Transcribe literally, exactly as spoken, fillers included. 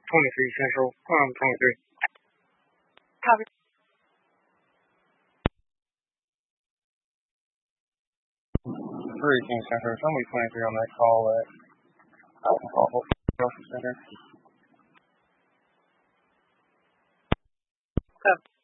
twenty-three Central, um, twenty-three. Copy. three King Center, somebody twenty-three on that call at Alcohol Center. Copy.